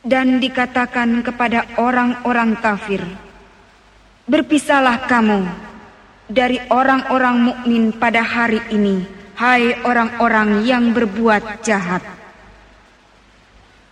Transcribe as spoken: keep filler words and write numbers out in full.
Dan dikatakan kepada orang-orang kafir, berpisahlah kamu dari orang-orang mukmin pada hari ini, hai orang-orang yang berbuat jahat.